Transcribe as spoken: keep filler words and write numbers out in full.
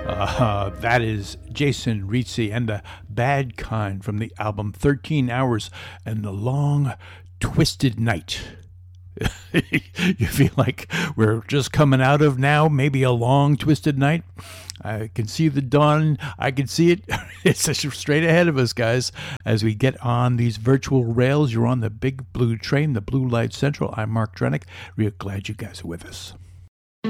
Uh, that is Jason Ricci and the Bad Kind from the album thirteen hours and the Long Twisted Night. You feel like we're just coming out of now maybe a long twisted night? I can see the dawn. I can see it. It's straight ahead of us, guys. As we get on these virtual rails, you're on the Big Blue Train, the Blue Light Central. I'm Mark Drennick. Real glad you guys are with us.